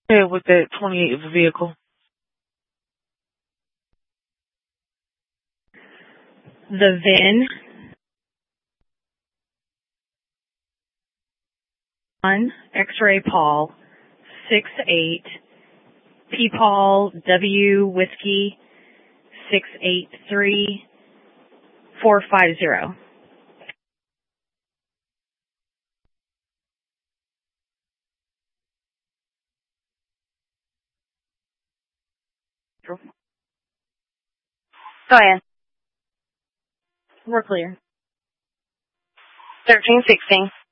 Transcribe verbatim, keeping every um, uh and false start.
Yeah, with that twenty-eight vehicle. The V I N on X-ray Paul six eight P Paul W Whiskey six eight three four five zero. Go ahead. We're clear. Thirteen sixteen.